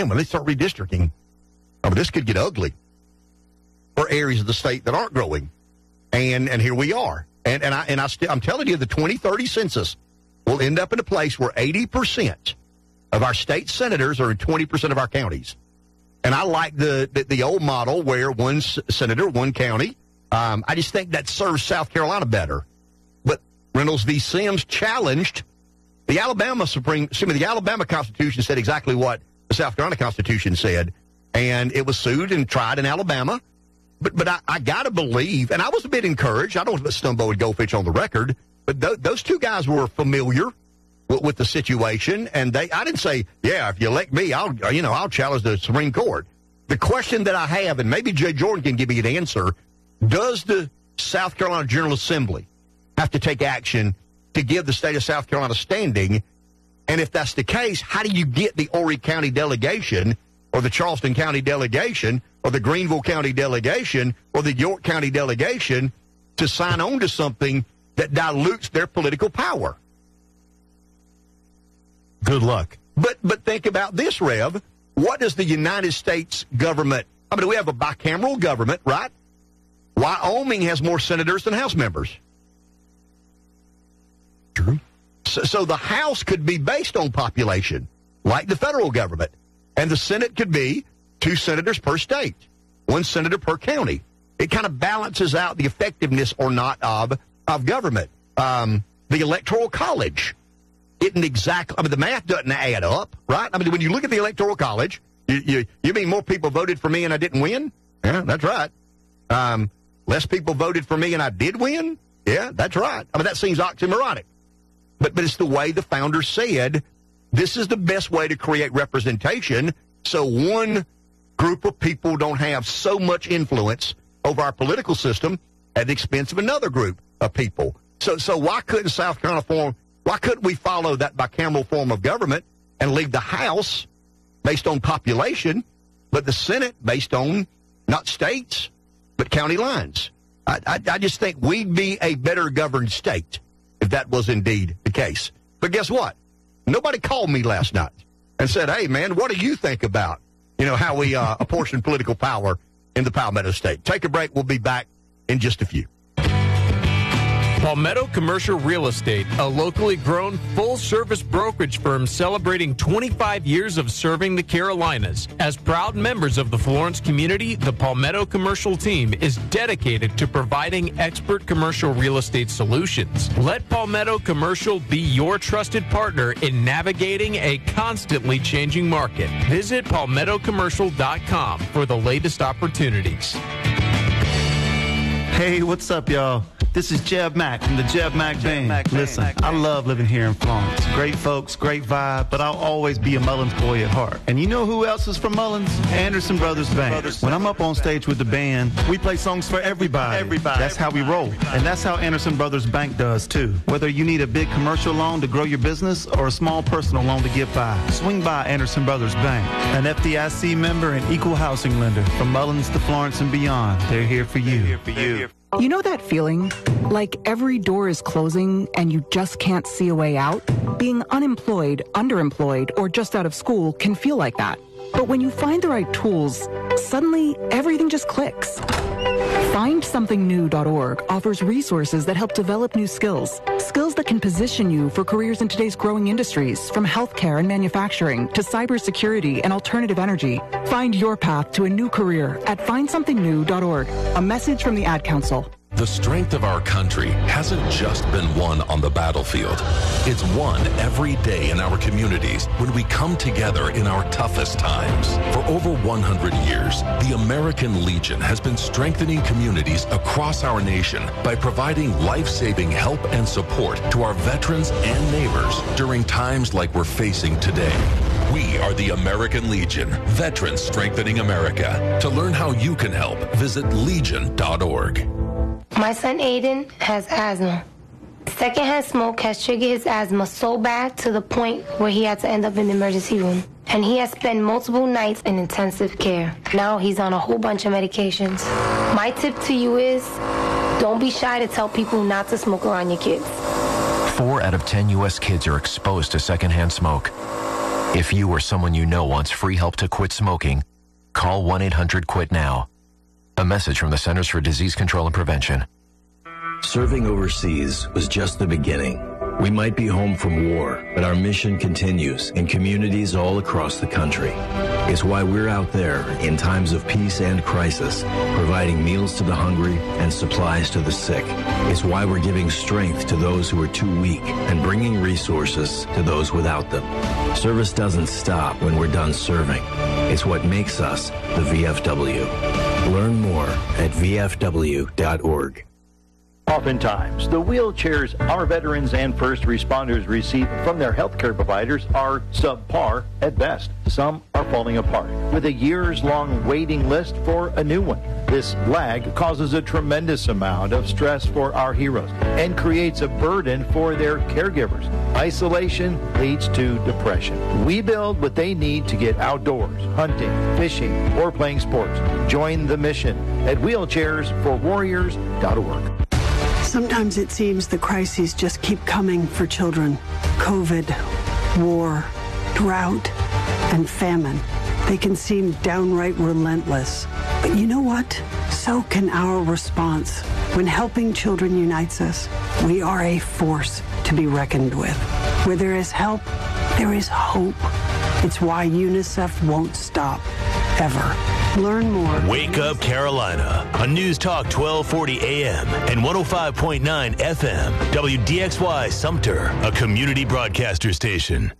man, when they start redistricting, this could get ugly for areas of the state that aren't growing. And here we are. I'm telling you, the 2030 census will end up in a place where 80% of our state senators are in 20% of our counties. And I like the old model where one senator, one county. I just think that serves South Carolina better. But Reynolds v. Sims challenged the Alabama Constitution said exactly what the South Carolina Constitution said. And it was sued and tried in Alabama. But I got to believe, and I was a bit encouraged. I don't want to put Stumbo and Goldfinch on the record, but those two guys were familiar with the situation, and I didn't say, yeah, if you elect me, I'll challenge the Supreme Court. The question that I have, and maybe Jay Jordan can give me an answer, does the South Carolina General Assembly have to take action to give the state of South Carolina standing? And if that's the case, how do you get the Horry County delegation or the Charleston County delegation or the Greenville County delegation or the York County delegation to sign on to something that dilutes their political power? Good luck. But think about this, Rev. What does the United States government, we have a bicameral government, right? Wyoming has more senators than House members. True. So the House could be based on population, like the federal government. And the Senate could be 2 senators per state, 1 senator per county. It kind of balances out the effectiveness or not of government. The Electoral College isn't exactly, the math doesn't add up, right? When you look at the Electoral College, you mean more people voted for me and I didn't win? Yeah, that's right. Less people voted for me and I did win? Yeah, that's right. That seems oxymoronic. But it's the way the founders said, this is the best way to create representation so one group of people don't have so much influence over our political system at the expense of another group of people. So why couldn't we follow that bicameral form of government and leave the House based on population, but the Senate based on not states, but county lines? I just think we'd be a better governed state if that was indeed the case. But guess what? Nobody called me last night and said, hey, man, what do you think about, how we apportion political power in the Palmetto State? Take a break. We'll be back in just a few. Palmetto Commercial Real Estate, a locally grown full-service brokerage firm celebrating 25 years of serving the Carolinas. As proud members of the Florence community, the Palmetto Commercial team is dedicated to providing expert commercial real estate solutions. Let Palmetto Commercial be your trusted partner in navigating a constantly changing market. Visit palmettocommercial.com for the latest opportunities. Hey, what's up, y'all? This is Jeb Mack from the Jeb Mack Band. Listen, I love living here in Florence. Great folks, great vibe, but I'll always be a Mullins boy at heart. And you know who else is from Mullins? Anderson Brothers Band. When I'm up on stage with the band, we play songs for everybody. That's how we roll. And that's how Anderson Brothers Bank does, too. Whether you need a big commercial loan to grow your business or a small personal loan to get by, swing by Anderson Brothers Bank. An FDIC member and equal housing lender. From Mullins to Florence and beyond, they're here for you. You know that feeling? Like every door is closing and you just can't see a way out? Being unemployed, underemployed, or just out of school can feel like that. But when you find the right tools, suddenly everything just clicks. FindSomethingNew.org offers resources that help develop new skills that can position you for careers in today's growing industries, from healthcare and manufacturing to cybersecurity and alternative energy. Find your path to a new career at FindSomethingNew.org. A message from the Ad Council. The strength of our country hasn't just been won on the battlefield. It's won every day in our communities when we come together in our toughest times. For over 100 years, the American Legion has been strengthening communities across our nation by providing life-saving help and support to our veterans and neighbors during times like we're facing today. We are the American Legion, Veterans Strengthening America. To learn how you can help, visit legion.org. My son Aiden has asthma. Secondhand smoke has triggered his asthma so bad to the point where he had to end up in the emergency room. And he has spent multiple nights in intensive care. Now he's on a whole bunch of medications. My tip to you is, don't be shy to tell people not to smoke around your kids. 4 out of 10 U.S. kids are exposed to secondhand smoke. If you or someone you know wants free help to quit smoking, call 1-800-QUIT-NOW. A message from the Centers for Disease Control and Prevention. Serving overseas was just the beginning. We might be home from war, but our mission continues in communities all across the country. It's why we're out there in times of peace and crisis, providing meals to the hungry and supplies to the sick. It's why we're giving strength to those who are too weak and bringing resources to those without them. Service doesn't stop when we're done serving. It's what makes us the VFW. Learn more at vfw.org. Oftentimes, the wheelchairs our veterans and first responders receive from their healthcare providers are subpar at best. Some are falling apart, with a years-long waiting list for a new one. This lag causes a tremendous amount of stress for our heroes and creates a burden for their caregivers. Isolation leads to depression. We build what they need to get outdoors, hunting, fishing, or playing sports. Join the mission at wheelchairsforwarriors.org. Sometimes it seems the crises just keep coming for children. COVID, war, drought, and famine. They can seem downright relentless. But you know what? So can our response. When helping children unites us, we are a force to be reckoned with. Where there is help, there is hope. It's why UNICEF won't stop, ever. Learn more. Wake Up Carolina on News Talk 1240 AM and 105.9 FM. WDXY Sumter, a community broadcaster station.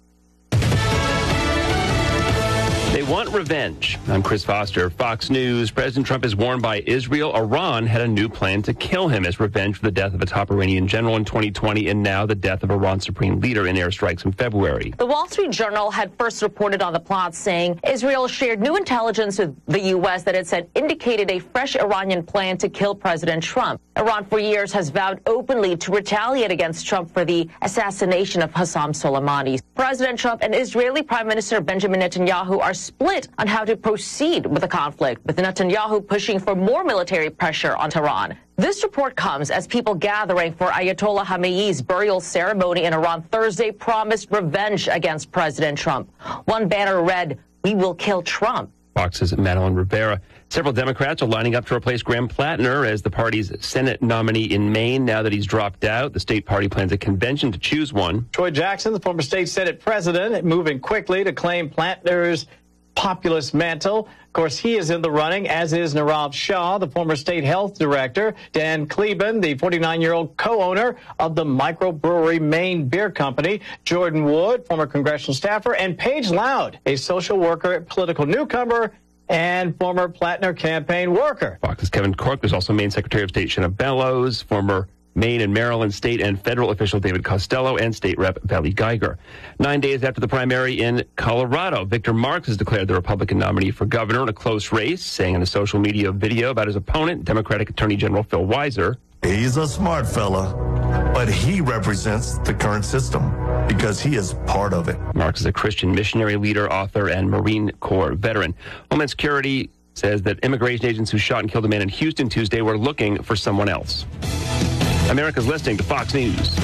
They want revenge. I'm Chris Foster, Fox News. President Trump is warned by Israel. Iran had a new plan to kill him as revenge for the death of a top Iranian general in 2020 and now the death of Iran's supreme leader in airstrikes in February. The Wall Street Journal had first reported on the plot, saying Israel shared new intelligence with the U.S. that it said indicated a fresh Iranian plan to kill President Trump. Iran for years has vowed openly to retaliate against Trump for the assassination of Qasem Soleimani. President Trump and Israeli Prime Minister Benjamin Netanyahu are split on how to proceed with the conflict, with Netanyahu pushing for more military pressure on Tehran. This report comes as people gathering for Ayatollah Khamenei's burial ceremony in Iran Thursday promised revenge against President Trump. One banner read, "We will kill Trump." Fox's Madeline Rivera. Several Democrats are lining up to replace Graham Plattner as the party's Senate nominee in Maine. Now that he's dropped out, the state party plans a convention to choose one. Troy Jackson, the former state Senate president, moving quickly to claim Plattner's populist mantle. Of course, he is in the running, as is Nirav Shah, the former state health director, Dan Kleben, the 49-year-old co-owner of the microbrewery Maine Beer Company, Jordan Wood, former congressional staffer, and Paige Loud, a social worker, political newcomer, and former Plattner campaign worker. Fox's Kevin Cork. There's also Maine Secretary of State Shanna Bellows, former Maine and Maryland state and federal official David Costello, and state rep Valley Geiger. 9 days after the primary in Colorado, Victor Marx has declared the Republican nominee for governor in a close race, saying in a social media video about his opponent, Democratic Attorney General Phil Weiser, "He's a smart fella, but he represents the current system because he is part of it." Marx is a Christian missionary leader, author, and Marine Corps veteran. Homeland Security says that immigration agents who shot and killed a man in Houston Tuesday were looking for someone else. America's listening to Fox News.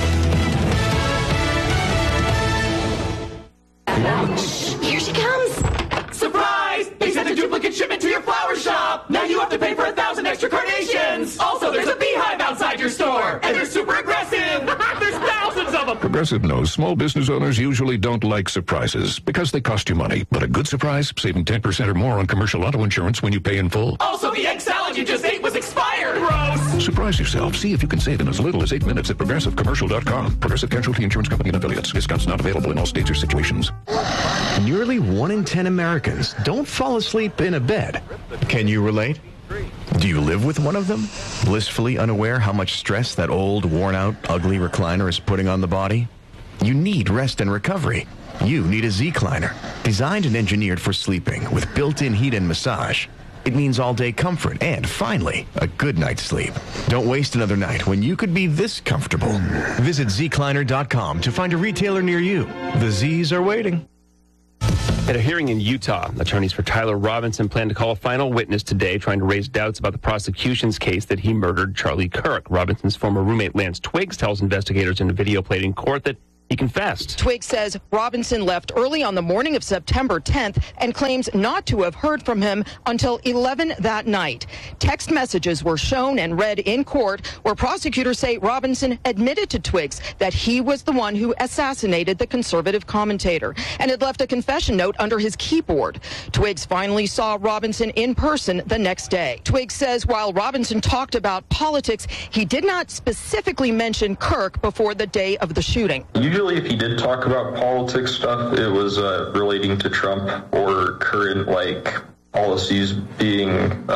Here she comes! Surprise! They sent a duplicate shipment to your flower shop! Now you have to pay for 1,000 extra carnations! Also, there's a beehive outside your store! And they're super aggressive! There's thousands of them! Progressive knows small business owners usually don't like surprises because they cost you money. But a good surprise, saving 10% or more on commercial auto insurance when you pay in full. Also, the egg salad you just ate was expired! Gross! Surprise yourself. See if you can save in as little as 8 minutes at ProgressiveCommercial.com. Progressive Casualty Insurance Company and Affiliates. Discounts not available in all states or situations. Nearly 1 in 10 Americans don't fall asleep in a bed. Can you relate? Do you live with one of them? Blissfully unaware how much stress that old, worn-out, ugly recliner is putting on the body? You need rest and recovery. You need a Z-Cliner. Designed and engineered for sleeping with built-in heat and massage. It means all-day comfort and, finally, a good night's sleep. Don't waste another night when you could be this comfortable. Visit zcliner.com to find a retailer near you. The Z's are waiting. At a hearing in Utah, attorneys for Tyler Robinson plan to call a final witness today, trying to raise doubts about the prosecution's case that he murdered Charlie Kirk. Robinson's former roommate Lance Twiggs tells investigators in a video played in court that He confessed. Twiggs says Robinson left early on the morning of September 10th and claims not to have heard from him until 11 that night. Text messages were shown and read in court where prosecutors say Robinson admitted to Twiggs that he was the one who assassinated the conservative commentator and had left a confession note under his keyboard. Twiggs finally saw Robinson in person the next day. Twiggs says while Robinson talked about politics, he did not specifically mention Kirk before the day of the shooting. Usually if he did talk about politics stuff, it was relating to Trump or current policies being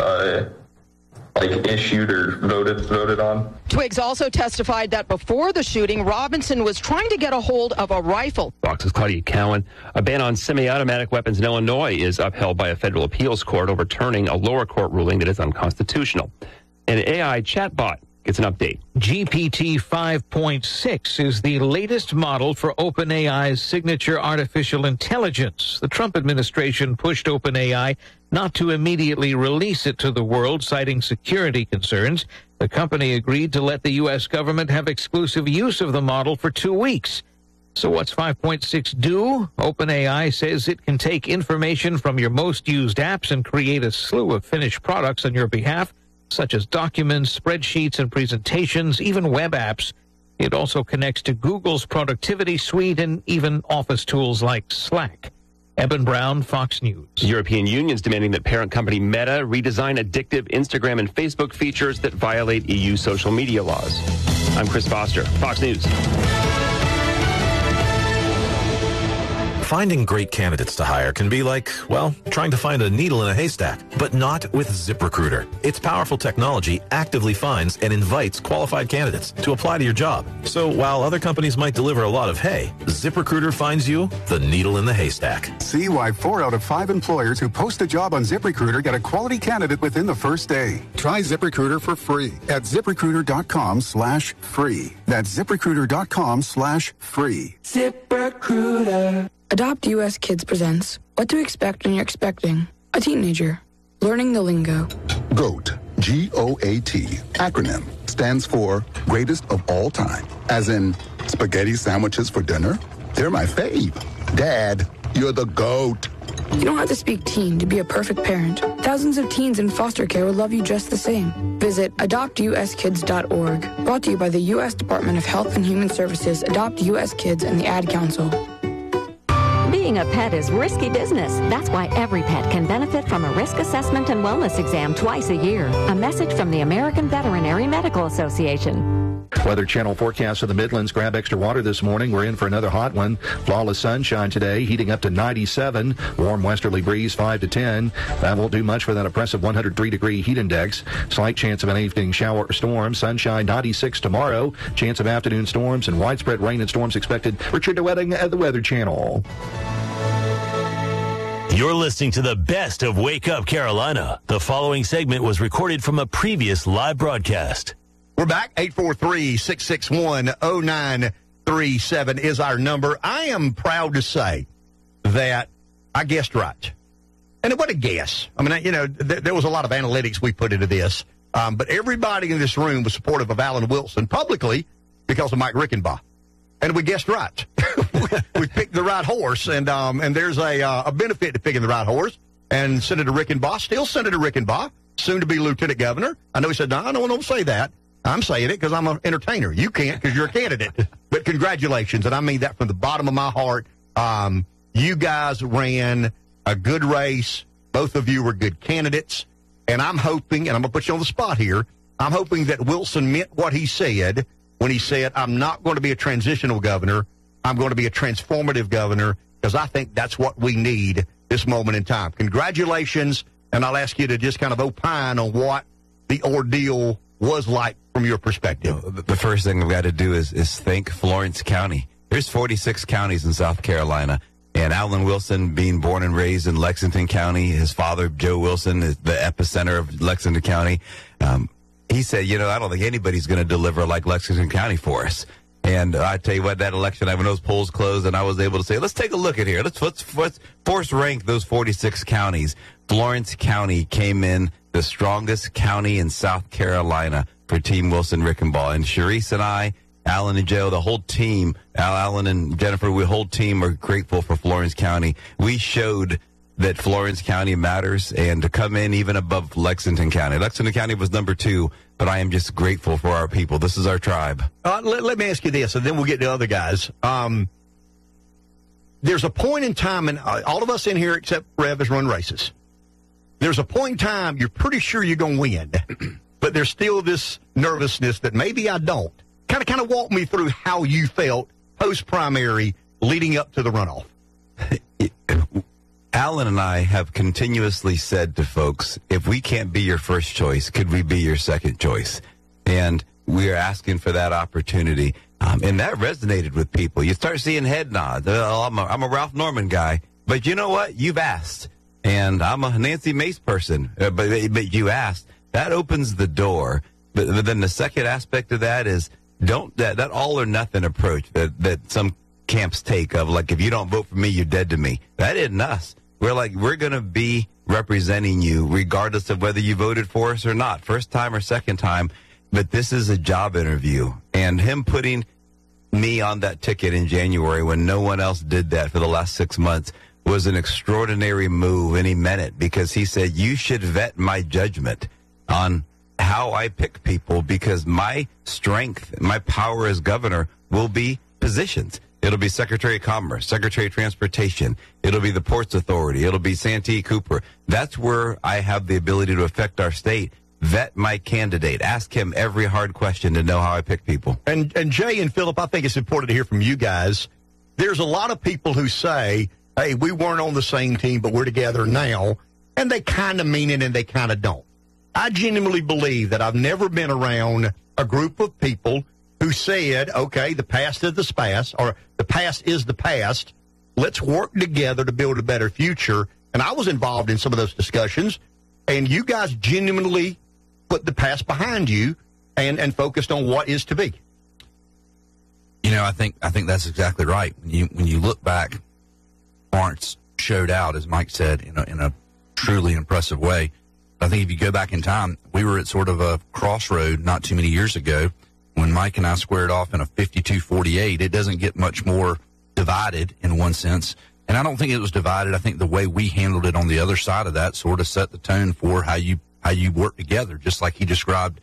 issued or voted on. Twiggs also testified that before the shooting, Robinson was trying to get a hold of a rifle. Fox's Claudia Cowan. A ban on semi-automatic weapons in Illinois is upheld by a federal appeals court, overturning a lower court ruling that is unconstitutional. An AI chatbot gets an update. GPT 5.6 is the latest model for OpenAI's signature artificial intelligence. The Trump administration pushed OpenAI not to immediately release it to the world, citing security concerns. The company agreed to let the U.S. government have exclusive use of the model for 2 weeks. So what's 5.6 do? OpenAI says it can take information from your most used apps and create a slew of finished products on your behalf, such as documents, spreadsheets, and presentations, even web apps. It also connects to Google's productivity suite and even office tools like Slack. Eben Brown, Fox News. The European Union's demanding that parent company Meta redesign addictive Instagram and Facebook features that violate EU social media laws. I'm Chris Foster, Fox News. Finding great candidates to hire can be like, well, trying to find a needle in a haystack, but not with ZipRecruiter. Its powerful technology actively finds and invites qualified candidates to apply to your job. So while other companies might deliver a lot of hay, ZipRecruiter finds you the needle in the haystack. See why 4 out of 5 employers who post a job on ZipRecruiter get a quality candidate within the first day. Try ZipRecruiter for free at ZipRecruiter.com/free. That's ZipRecruiter.com/free. ZipRecruiter. Adopt US Kids presents What to Expect When You're Expecting a Teenager. Learning the lingo. GOAT, G-O-A-T, acronym, stands for Greatest of All Time. As in, spaghetti sandwiches for dinner? They're my fave. Dad, you're the GOAT. You don't have to speak teen to be a perfect parent. Thousands of teens in foster care will love you just the same. Visit adoptuskids.org. Brought to you by the U.S. Department of Health and Human Services, Adopt U.S. Kids, and the Ad Council. Being a pet is risky business. That's why every pet can benefit from a risk assessment and wellness exam twice a year. A message from the American Veterinary Medical Association. Weather Channel forecast for the Midlands. Grab extra water this morning. We're in for another hot one. Flawless sunshine today, heating up to 97. Warm westerly breeze 5 to 10. That won't do much for that oppressive 103-degree heat index. Slight chance of an evening shower or storm. Sunshine 96 tomorrow. Chance of afternoon storms and widespread rain and storms expected. Richard DeWetting at the Weather Channel. You're listening to the best of Wake Up Carolina. The following segment was recorded from a previous live broadcast. We're back. 843-661-0937 is our number. I am proud to say that I guessed right. And what a guess. I mean, there was a lot of analytics we put into this. But everybody in this room was supportive of Alan Wilson publicly because of Mike Rickenbaugh. And we guessed right. We picked the right horse, and there's a benefit to picking the right horse. And Senator Rickenbaugh, still Senator Rickenbaugh, soon to be Lieutenant Governor. I know he said, no, I don't say that. I'm saying it because I'm an entertainer. You can't because you're a candidate. But congratulations, and I mean that from the bottom of my heart. You guys ran a good race. Both of you were good candidates. And I'm hoping, and I'm going to put you on the spot here, I'm hoping that Wilson meant what he said when he said, I'm not going to be a transitional governor. I'm going to be a transformative governor, because I think that's what we need this moment in time. Congratulations, and I'll ask you to just kind of opine on what the ordeal was like from your perspective. The first thing we've got to do is thank Florence County. There's 46 counties in South Carolina, and Alan Wilson, being born and raised in Lexington County, his father, Joe Wilson, is the epicenter of Lexington County. He said, I don't think anybody's going to deliver like Lexington County for us. And I tell you what, that election, when those polls closed, and I was able to say, let's take a look at here. Let's force rank those 46 counties. Florence County came in the strongest county in South Carolina for Team Wilson Rickenbaugh. And Sharice and I Alan and Joe, the whole team, Alan and Jennifer, the whole team are grateful for Florence County. We showed that Florence County matters, and to come in even above Lexington County. Lexington County was number 2, but I am just grateful for our people. This is our tribe. Let me ask you this, and then we'll get to other guys. There's a point in time, and all of us in here except Rev has run races. There's a point in time you're pretty sure you're going to win, but there's still this nervousness that maybe I don't. Kind of walk me through how you felt post-primary leading up to the runoff. Alan and I have continuously said to folks, if we can't be your first choice, could we be your second choice? And we are asking for that opportunity. And that resonated with people. You start seeing head nods. I'm a Ralph Norman guy. But you know what? You've asked. And I'm a Nancy Mace person. But you asked. That opens the door. But then the second aspect of that is that all or nothing approach that some camps take of, like, if you don't vote for me, you're dead to me. That isn't us. We're going to be representing you regardless of whether you voted for us or not, first time or second time. But this is a job interview. And him putting me on that ticket in January when no one else did that for the last 6 months was an extraordinary move, and he meant it, because he said, you should vet my judgment on how I pick people, because my strength, my power as governor will be positions. It'll be Secretary of Commerce, Secretary of Transportation. It'll be the Ports Authority. It'll be Santee Cooper. That's where I have the ability to affect our state. Vet my candidate. Ask him every hard question to know how I pick people. And Jay and Philip, I think it's important to hear from you guys. There's a lot of people who say, hey, we weren't on the same team, but we're together now. And they kind of mean it and they kind of don't. I genuinely believe that I've never been around a group of people who said, okay, the past is the past, or the past is the past. Let's work together to build a better future. And I was involved in some of those discussions, and you guys genuinely put the past behind you and focused on what is to be. You know, I think that's exactly right. When you look back, Florence showed out, as Mike said, in a truly impressive way. I think if you go back in time, we were at sort of a crossroad not too many years ago when Mike and I squared off in a 52-48. It doesn't get much more divided in one sense. And I don't think it was divided. I think the way we handled it on the other side of that sort of set the tone for how you work together, just like he described,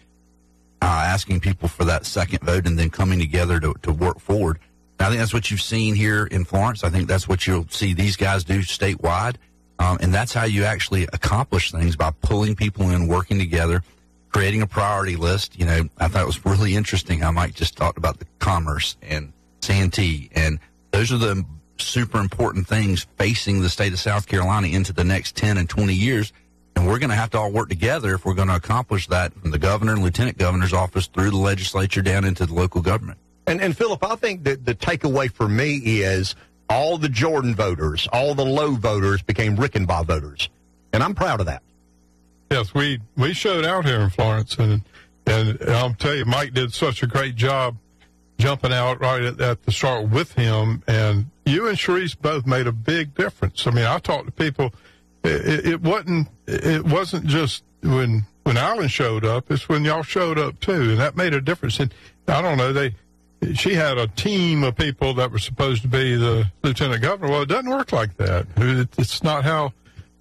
asking people for that second vote and then coming together to work forward. And I think that's what you've seen here in Florence. I think that's what you'll see these guys do statewide. And that's how you actually accomplish things, by pulling people in, working together, creating a priority list. You know, I thought it was really interesting how Mike just talked about the Commerce and Santee, and those are the super important things facing the state of South Carolina into the next 10 and 20 years. And we're going to have to all work together if we're going to accomplish that, from the governor and lieutenant governor's office through the legislature down into the local government. And Philip, I think that the takeaway for me is all the Jordan voters, all the Lowe voters became Rickenbaugh voters. And I'm proud of that. Yes, we showed out here in Florence, and I'll tell you, Mike did such a great job jumping out right at the start with him, and you and Sharice both made a big difference. I mean, I talked to people. It wasn't just when Alan showed up. It's when y'all showed up too, and that made a difference. And I don't know, she had a team of people that were supposed to be the lieutenant governor. Well, it doesn't work like that. It's not how.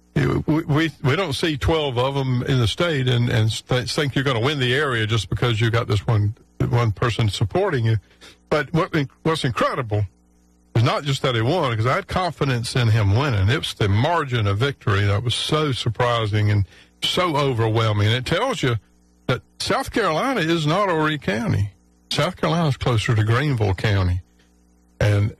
We don't see 12 of them in the state and think you're going to win the area just because you got this one person supporting you. But what's incredible is not just that he won, because I had confidence in him winning. It was the margin of victory that was so surprising and so overwhelming. And it tells you that South Carolina is not Horry County. South Carolina is closer to Greenville County, and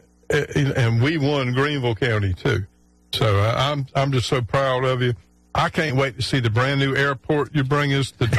we won Greenville County too. So I'm just so proud of you. I can't wait to see the brand new airport you bring us. The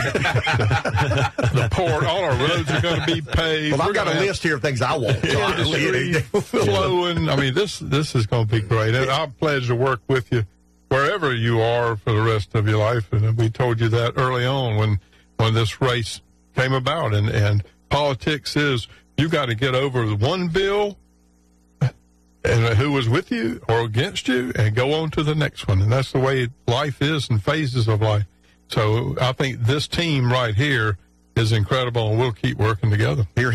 port, all our roads are going to be paved. Well, I've got a list here of things I want. Flowing. I mean, this is going to be great. And I'm pledged to work with you wherever you are for the rest of your life. And we told you that early on when this race came about. And politics is, you got to get over the one bill and who was with you or against you, and go on to the next one. And that's the way life is, and phases of life. So I think this team right here is incredible, and we'll keep working together. Here.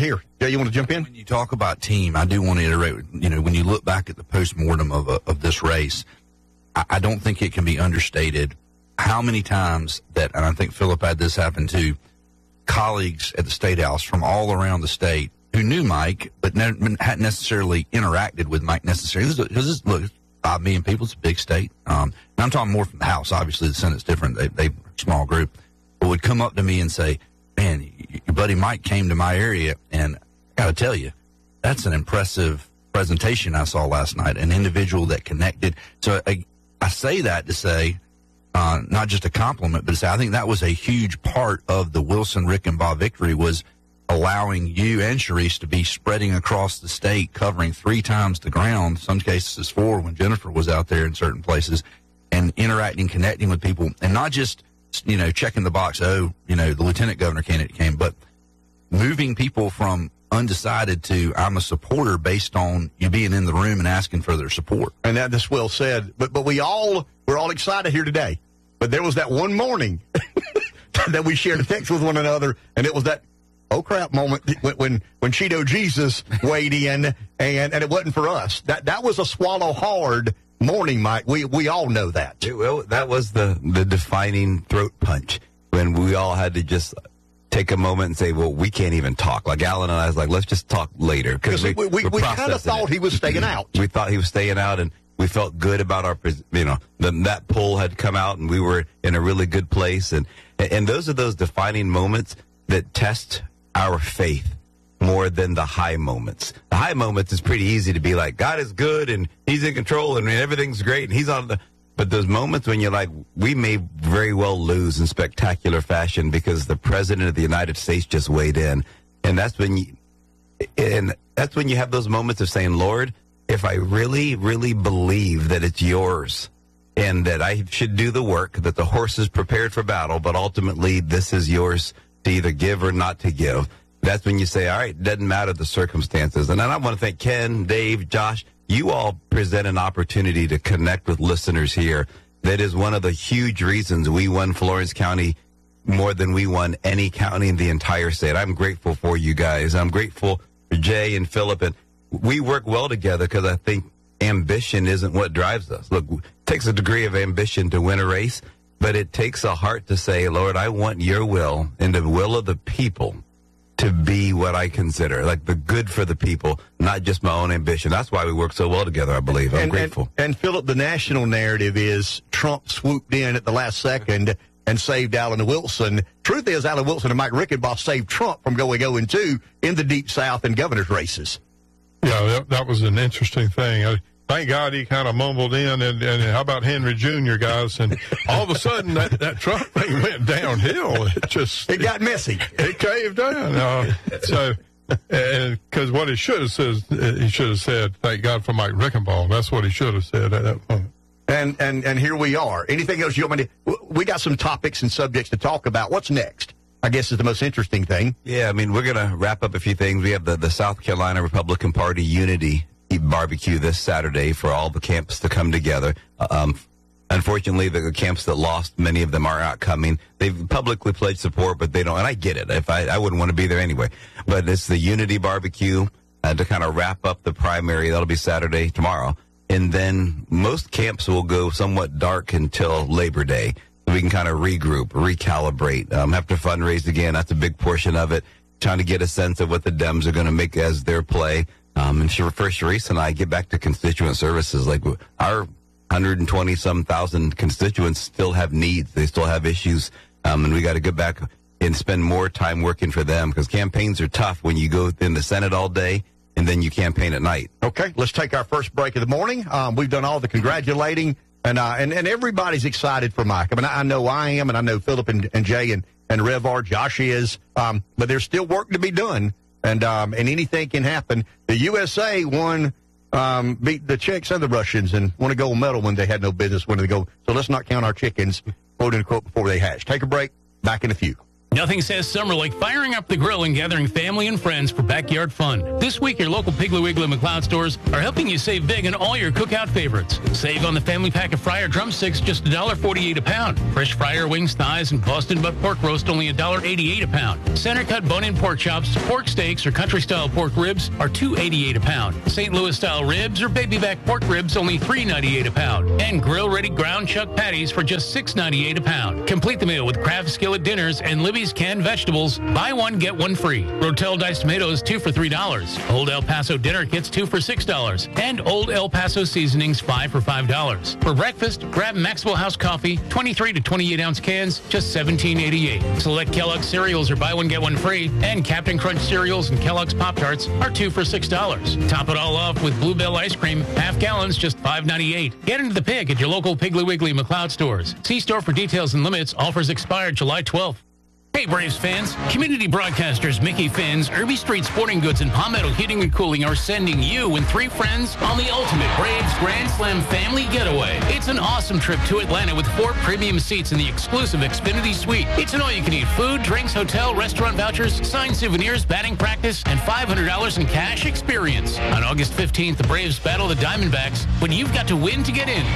Jay, you want to jump in? When you talk about team, I do want to iterate, when you look back at the postmortem of this race, I don't think it can be understated how many times that, and I think Philip had this happen too, colleagues at the State House from all around the state who knew Mike, but hadn't necessarily interacted with Mike necessarily. Because look, 5 million people, it's a big state. And I'm talking more from the House. Obviously, the Senate's different. They're a small group. But would come up to me and say, man, your buddy Mike came to my area, and I got to tell you, that's an impressive presentation I saw last night, an individual that connected. So I say that to say, not just a compliment, but to say I think that was a huge part of the Wilson-Rickenbaugh victory was allowing you and Sharice to be spreading across the state, covering 3 times the ground, some cases 4 when Jennifer was out there in certain places, and interacting, connecting with people, and not just checking the box, the lieutenant governor candidate came, but moving people from undecided to I'm a supporter based on you being in the room and asking for their support. And that's well said. But we're all excited here today. But there was that one morning that we shared a text with one another, and it was that oh crap moment when Cheeto Jesus weighed in, and it wasn't for us. That was a swallow hard morning, Mike. We all know that. That was the defining throat punch when we all had to just take a moment and say, well, we can't even talk. Like Alan and I was like, let's just talk later. Because we kind of thought he was staying out. We thought he was staying out, and we felt good about our, that poll had come out, and we were in a really good place. And those are those defining moments that test our faith more than the high moments. The high moments is pretty easy to be like, God is good, and he's in control, and everything's great, and he's on the... But those moments when you're like, we may very well lose in spectacular fashion because the president of the United States just weighed in. And that's when you have those moments of saying, Lord, if I really, really believe that it's yours and that I should do the work, that the horse is prepared for battle, but ultimately this is yours to either give or not to give. That's when you say, all right, doesn't matter the circumstances. And I want to thank Ken, Dave, Josh. You all present an opportunity to connect with listeners here. That is one of the huge reasons we won Florence County more than we won any county in the entire state. I'm grateful for you guys. I'm grateful for Jay and Philip. And we work well together because I think ambition isn't what drives us. Look, it takes a degree of ambition to win a race, but it takes a heart to say, Lord, I want your will and the will of the people to be what I consider, like the good for the people, not just my own ambition. That's why we work so well together, I believe. I'm grateful. And Philip, the national narrative is Trump swooped in at the last second and saved Alan Wilson. Truth is, Alan Wilson and Mike Rickenbaugh saved Trump from going 0-2 in the Deep South and governor's races. Yeah, that was an interesting thing. Thank God he kind of mumbled in, and how about Henry Jr., guys? And all of a sudden, that Trump thing went downhill. It got messy. It caved down. Because what he should have said, thank God for Mike Rickenbaugh. That's what he should have said at that point. And here we are. Anything else you want me to? We got some topics and subjects to talk about. What's next? I guess is the most interesting thing. Yeah, we're going to wrap up a few things. We have the South Carolina Republican Party Unity barbecue this Saturday for all the camps to come together. Unfortunately, the camps that lost, many of them are not coming. They've publicly pledged support, but they don't, and I get it. If I wouldn't want to be there anyway. But it's the Unity barbecue to kind of wrap up the primary. That'll be Saturday, tomorrow. And then most camps will go somewhat dark until Labor Day. So we can kind of regroup, recalibrate, have to fundraise again. That's a big portion of it. Trying to get a sense of what the Dems are going to make as their play. And first, Sharice and I get back to constituent services. Like our 120-some thousand constituents still have needs. They still have issues. And we got to get back and spend more time working for them because campaigns are tough when you go in the Senate all day and then you campaign at night. Okay, let's take our first break of the morning. We've done all the congratulating, and everybody's excited for Mike. I know I am, and I know Philip and Jay and Rev are. Josh is, but there's still work to be done. And anything can happen. The USA won, beat the Czechs and the Russians and won a gold medal when they had no business winning the gold. So let's not count our chickens, quote unquote, before they hatch. Take a break. Back in a few. Nothing says summer like firing up the grill and gathering family and friends for backyard fun. This week, your local Piggly Wiggly McLeod stores are helping you save big on all your cookout favorites. Save on the family pack of fryer drumsticks, just $1.48 a pound. Fresh fryer wings, thighs, and Boston butt pork roast, only $1.88 a pound. Center cut bone-in pork chops, pork steaks, or country-style pork ribs are $2.88 a pound. St. Louis-style ribs or baby-back pork ribs, only $3.98 a pound. And grill-ready ground chuck patties for just $6.98 a pound. Complete the meal with Kraft Skillet dinners and Libby's canned vegetables. Buy one, get one free. Rotel diced tomatoes, 2 for $3. Old El Paso dinner kits, 2 for $6. And Old El Paso seasonings, 5 for $5. For breakfast, grab Maxwell House coffee, 23 to 28 ounce cans, just $17.88. Select Kellogg's cereals or buy one, get one free. And Captain Crunch cereals and Kellogg's Pop-Tarts are 2 for $6. Top it all off with Bluebell ice cream, half gallons, just $5.98. Get into the pig at your local Piggly Wiggly McLeod stores. See store for details and limits. Offers expired July 12th. Hey, Braves fans, community broadcasters Mickey Finn's, Irby Street Sporting Goods, and Palmetto Heating and Cooling are sending you and 3 friends on the ultimate Braves Grand Slam family getaway. It's an awesome trip to Atlanta with 4 premium seats in the exclusive Xfinity Suite. It's an all-you-can-eat food, drinks, hotel, restaurant vouchers, signed souvenirs, batting practice, and $500 in cash experience. On August 15th, the Braves battle the Diamondbacks, but you've got to win to get in.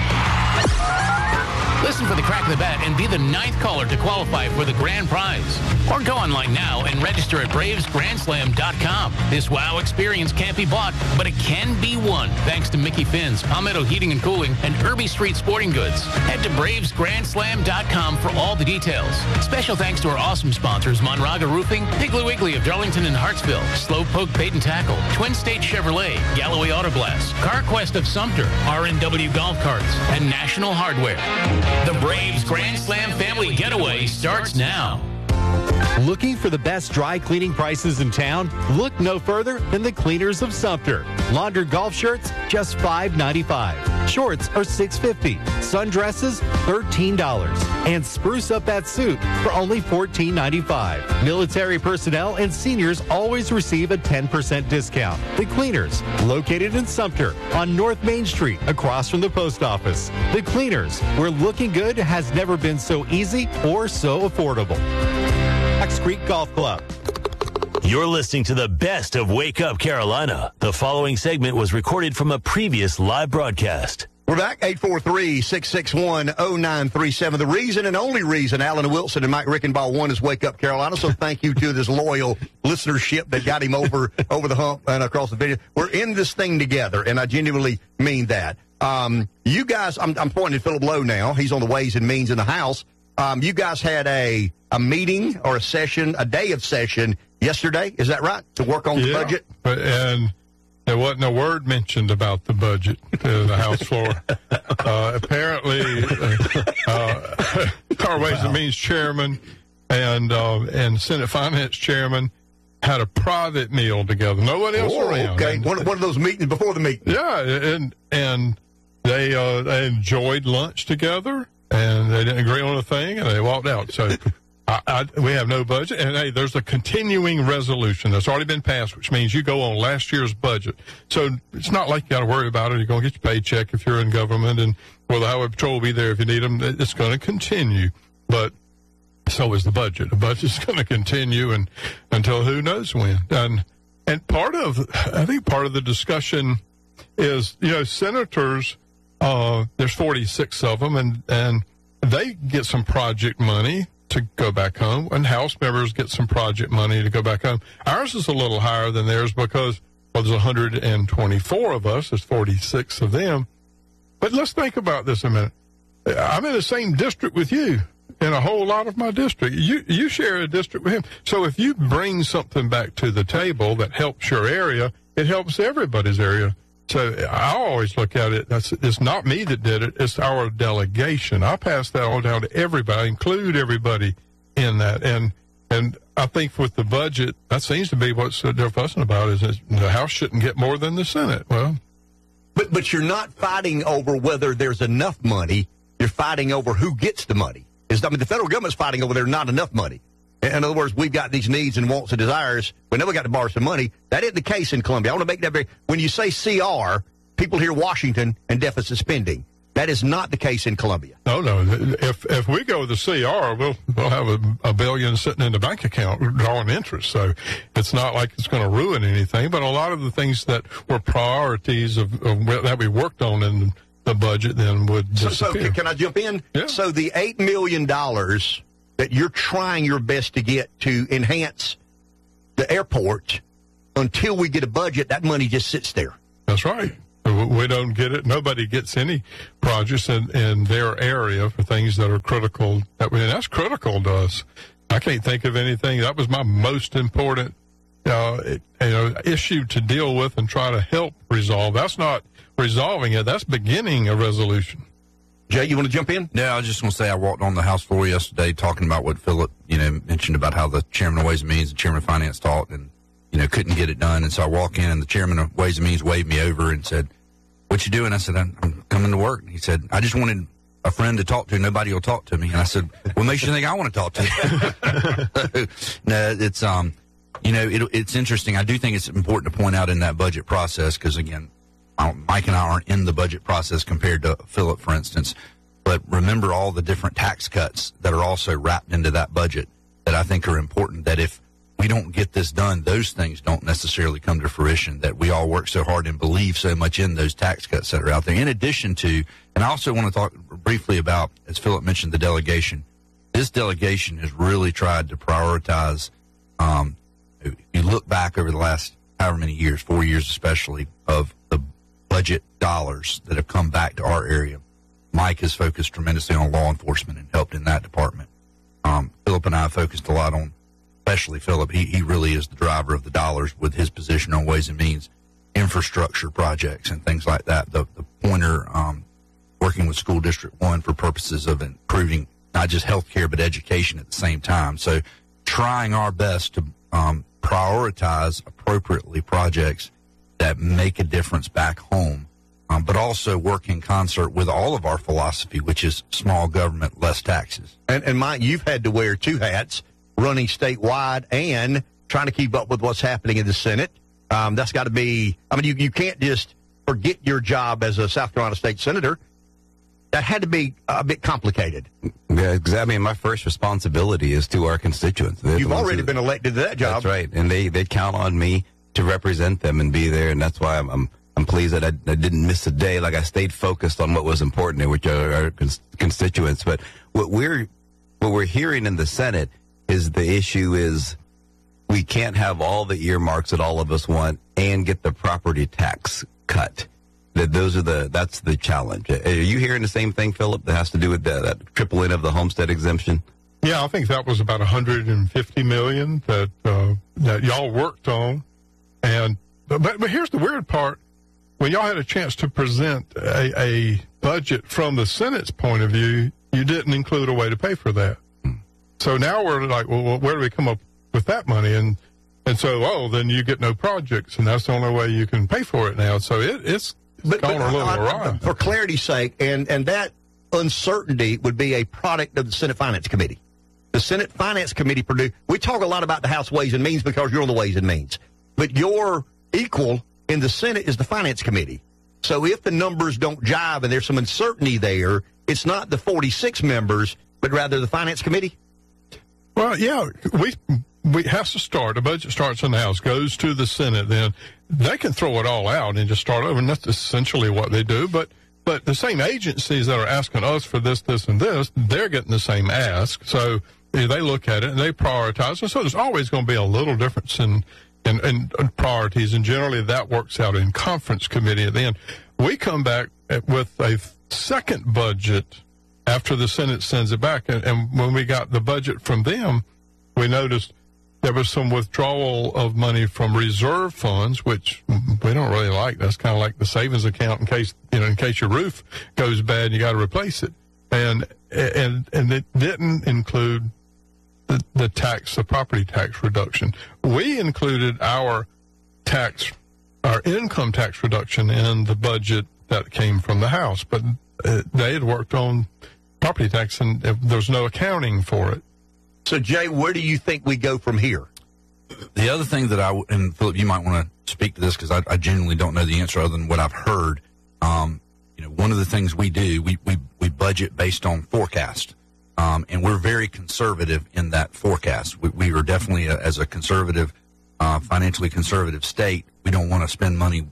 Listen for the crack of the bat and be the 9th caller to qualify for the grand prize. Or go online now and register at BravesGrandSlam.com. This wow experience can't be bought, but it can be won thanks to Mickey Finn's, Palmetto Heating and Cooling, and Irby Street Sporting Goods. Head to BravesGrandSlam.com for all the details. Special thanks to our awesome sponsors, Monraga Roofing, Piggly Wiggly of Darlington and Hartsville, Slowpoke Bait and Tackle, Twin State Chevrolet, Galloway Auto Glass, CarQuest of Sumter, RNW Golf Carts, and National Hardware. The Braves Grand Slam family getaway starts now. Looking for the best dry cleaning prices in town? Look no further than the Cleaners of Sumter. Laundered golf shirts, just $5.95. Shorts are $6.50. Sundresses, $13. And spruce up that suit for only $14.95. Military personnel and seniors always receive a 10% discount. The Cleaners, located in Sumter on North Main Street, across from the post office. The Cleaners, where looking good has never been so easy or so affordable. Fox Creek Golf Club. You're listening to the best of Wake Up Carolina. The following segment was recorded from a previous live broadcast. We're back, 843-661-0937. The reason and only reason Alan Wilson and Mike Rickenbaugh won is Wake Up Carolina, so thank you to this loyal listenership that got him over the hump and across the video. We're in this thing together, and I genuinely mean that. You guys, I'm pointing at Philip Lowe now. He's on the Ways and Means in the House. You guys had a meeting or a session, a day of session yesterday, is that right, to work on the budget? And there wasn't a word mentioned about the budget to the House floor. Apparently, our Ways and Means chairman and Senate Finance chairman had a private meal together. No one else around. Okay, one of those meetings before the meeting. Yeah, and they enjoyed lunch together. And they didn't agree on a thing, and they walked out. So we have no budget. And, hey, there's a continuing resolution that's already been passed, which means you go on last year's budget. So it's not like you got to worry about it. You're going to get your paycheck if you're in government, and the Highway Patrol will be there if you need them. It's going to continue. But so is the budget. The budget's going to continue until who knows when. And I think part of the discussion is, senators, there's 46 of them, and they get some project money to go back home, and House members get some project money to go back home. Ours is a little higher than theirs because there's 124 of us. There's 46 of them. But let's think about this a minute. I'm in the same district with you in a whole lot of my district. You share a district with him. So if you bring something back to the table that helps your area, it helps everybody's area. So I always look at it, it's not me that did it, it's our delegation. I pass that all down to everybody, include everybody in that. And I think with the budget, that seems to be what they're fussing about, is that the House shouldn't get more than the Senate. Well, But you're not fighting over whether there's enough money, you're fighting over who gets the money. The federal government's fighting over there's not enough money. In other words, we've got these needs and wants and desires. We know we got to borrow some money. That isn't the case in Columbia. I want to make that very. When you say CR, people hear Washington and deficit spending. That is not the case in Columbia. No. If we go to the CR, we'll have a billion sitting in the bank account drawing interest. So it's not like it's going to ruin anything. But a lot of the things that were priorities that we worked on in the budget then would disappear. So can I jump in? Yeah. So the $8 million that you're trying your best to get to enhance the airport, until we get a budget, that money just sits there. That's right. We don't get it. Nobody gets any projects in their area for things that are critical. And that's critical to us. I can't think of anything. That was my most important issue to deal with and try to help resolve. That's not resolving it. That's beginning a resolution. Jay, you want to jump in? Yeah, I was just going to say I walked on the House floor yesterday talking about what Philip, mentioned about how the Chairman of Ways and Means and Chairman of Finance talked and, couldn't get it done. And so I walk in and the Chairman of Ways and Means waved me over and said, "What you doing?" I said, "I'm coming to work." And he said, "I just wanted a friend to talk to. Nobody will talk to me." And I said, "What makes you think I want to talk to you?" No, it's, it's interesting. I do think it's important to point out in that budget process, because again, Mike and I aren't in the budget process compared to Philip, for instance. But remember all the different tax cuts that are also wrapped into that budget that I think are important, that if we don't get this done, those things don't necessarily come to fruition, that we all work so hard and believe so much in those tax cuts that are out there. In addition to, and I also want to talk briefly about, as Philip mentioned, the delegation. This delegation has really tried to prioritize, if you look back over the last however many years, 4 years especially, of the budget dollars that have come back to our area. Mike has focused tremendously on law enforcement and helped in that department. Philip and I have focused a lot on, especially Philip, he really is the driver of the dollars with his position on Ways and Means, infrastructure projects and things like that. The pointer, working with School District 1 for purposes of improving not just healthcare but education at the same time. So trying our best to prioritize appropriately projects that make a difference back home, but also work in concert with all of our philosophy, which is small government, less taxes. And Mike, you've had to wear two hats, running statewide and trying to keep up with what's happening in the Senate. That's got to be, you can't just forget your job as a South Carolina state senator. That had to be a bit complicated. Yeah, exactly. My first responsibility is to our constituents. You've already been elected to that job. That's right. And they count on me to represent them and be there. And that's why I'm pleased that I didn't miss a day. Like I stayed focused on what was important, which are our constituents. But what we're hearing in the Senate is the issue is we can't have all the earmarks that all of us want and get the property tax cut. That's the challenge. Are you hearing the same thing, Philip, that has to do with that triple in of the homestead exemption? Yeah, I think that was about $150 million that y'all worked on. But here's the weird part. When y'all had a chance to present a budget from the Senate's point of view, you didn't include a way to pay for that. So now we're like, well, where do we come up with that money? And so, then you get no projects, and that's the only way you can pay for it now. So it's gone a little awry. For clarity's sake, and that uncertainty would be a product of the Senate Finance Committee. The Senate Finance Committee we talk a lot about the House Ways and Means because you're on the Ways and Means. But your equal in the Senate is the Finance Committee. So if the numbers don't jive and there's some uncertainty there, it's not the 46 members, but rather the Finance Committee? Well, yeah, we have to start. The budget starts in the House, goes to the Senate, then they can throw it all out and just start over, and that's essentially what they do. But the same agencies that are asking us for this, and this, they're getting the same ask. So they look at it and they prioritize. And so there's always going to be a little difference in priorities, and generally that works out in conference committee. And then we come back with a second budget after the Senate sends it back. And when we got the budget from them, we noticed there was some withdrawal of money from reserve funds, which we don't really like. That's kind of like the savings account in case your roof goes bad and you got to replace it. And it didn't include the property tax reduction. We included our income tax reduction in the budget that came from the House, but they had worked on property tax and there's no accounting for it. So, Jay, where do you think we go from here? The other thing that and Philip, you might want to speak to this because I genuinely don't know the answer other than what I've heard. one of the things we do, we budget based on forecast. And we're very conservative in that forecast. We are definitely, as a conservative, financially conservative state, we don't want to spend money,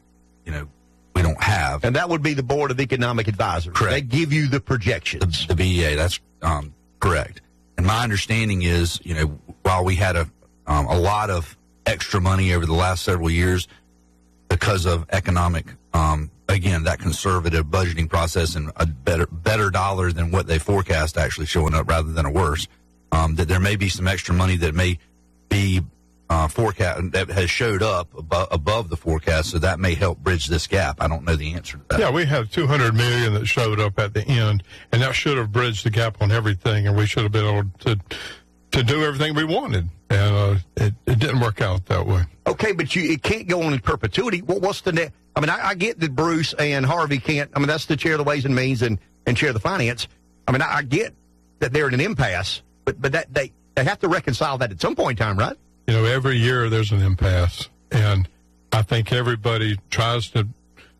we don't have. And that would be the Board of Economic Advisors. Correct. They give you the projections. The BEA, that's correct. And my understanding is, while we had a lot of extra money over the last several years because of economic, again, that conservative budgeting process and a better dollar than what they forecast actually showing up rather than a worse, that there may be some extra money that may be forecast that has showed up above the forecast, so that may help bridge this gap. I don't know the answer to that. Yeah, we had $200 million that showed up at the end, and that should have bridged the gap on everything, and we should have been able to do everything we wanted, and it didn't work out that way. Okay, but it can't go on in perpetuity. What's the next? I mean, I get that Bruce and Harvey can't. I mean, that's the chair of the Ways and Means and chair of the Finance. I mean, I get that they're in an impasse, but that they have to reconcile that at some point in time, right? Every year there's an impasse, and I think everybody tries to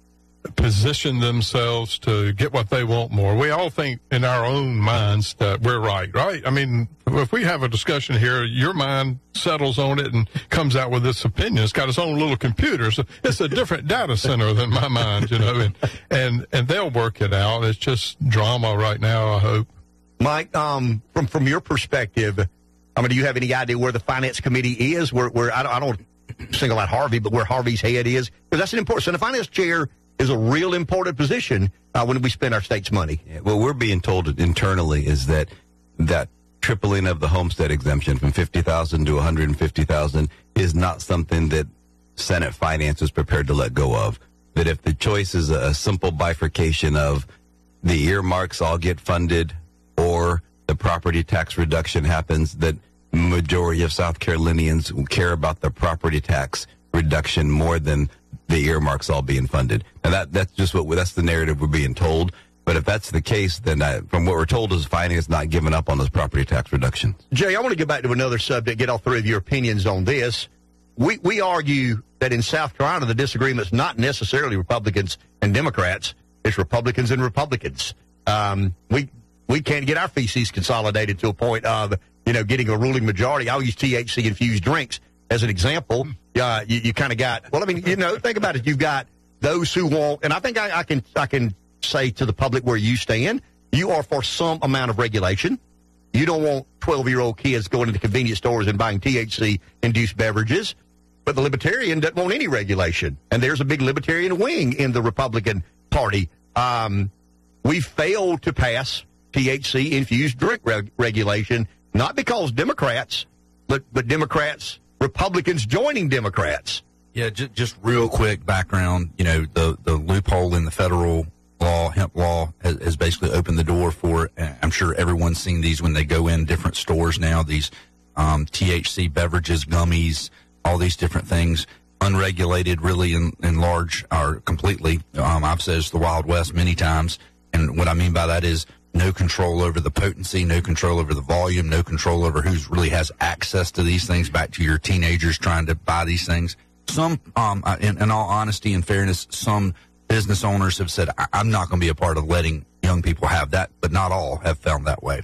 position themselves to get what they want more. We all think in our own minds that we're right? I mean, if we have a discussion here, your mind settles on it and comes out with its opinion. It's got its own little computer, so it's a different data center than my mind, and they'll work it out. It's just drama right now, I hope. Mike, from your perspective, I mean, do you have any idea where the Finance Committee is? Where I don't single out Harvey, but where Harvey's head is? Because that's an important. So the Finance Chair is a real important position when we spend our state's money. Yeah, what we're being told internally is that tripling of the homestead exemption from $50,000 to $150,000 is not something that Senate Finance is prepared to let go of. That if the choice is a simple bifurcation of the earmarks all get funded or the property tax reduction happens, that majority of South Carolinians care about the property tax reduction more than the earmarks all being funded. And that's just that's the narrative we're being told. But if that's the case, then from what we're told is Finance not giving up on those property tax reductions. Jay, I want to get back to another subject, get all three of your opinions on this. We argue that in South Carolina, the disagreement's not necessarily Republicans and Democrats. It's Republicans and Republicans. We can't get our feces consolidated to a point of, getting a ruling majority. I'll use THC-infused drinks as an example. You kind of got, think about it. You've got those who want, and I think I can say to the public where you stand, you are for some amount of regulation. You don't want 12-year-old kids going into convenience stores and buying THC-induced beverages. But the Libertarian doesn't want any regulation. And there's a big Libertarian wing in the Republican Party. We failed to pass THC-infused drink regulation, not because Democrats, but Democrats, Republicans joining Democrats. Yeah, just real quick background. The loophole in the federal law, hemp law, has basically opened the door for, I'm sure everyone's seen these when they go in different stores now, these THC beverages, gummies, all these different things, unregulated really in large or completely. I've said it's the Wild West many times. And what I mean by that is no control over the potency, no control over the volume, no control over who really has access to these things, back to your teenagers trying to buy these things. Some, in all honesty and fairness, some business owners have said, I'm not going to be a part of letting young people have that, but not all have found that way.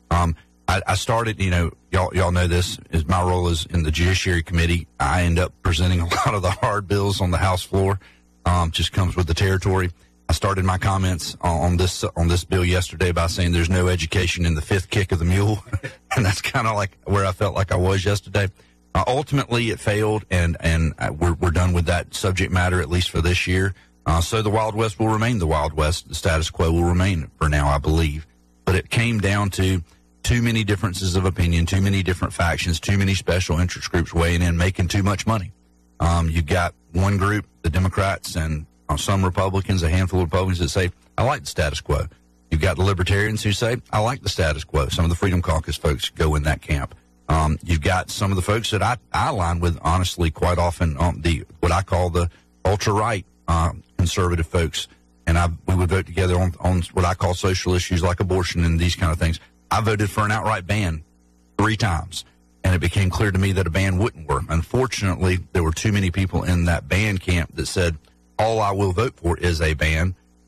I started, y'all know this, is my role is in the Judiciary Committee. I end up presenting a lot of the hard bills on the House floor. Just comes with the territory. I started my comments on this bill yesterday by saying there's no education in the fifth kick of the mule, and that's kind of like where I felt like I was yesterday. Ultimately, it failed, and we're done with that subject matter, at least for this year. So the Wild West will remain the Wild West. The status quo will remain for now, I believe. But it came down to too many differences of opinion, too many different factions, too many special interest groups weighing in, making too much money. You've got one group, the Democrats, and some Republicans, a handful of Republicans that say, I like the status quo. You've got the Libertarians who say, I like the status quo. Some of the Freedom Caucus folks go in that camp. You've got some of the folks that I align with, honestly, quite often, what I call the ultra-right conservative folks. And we would vote together on what I call social issues like abortion and these kind of things. I voted for an outright ban 3 times, and it became clear to me that a ban wouldn't work. Unfortunately, there were too many people in that ban camp that said, all I will vote for is a ban,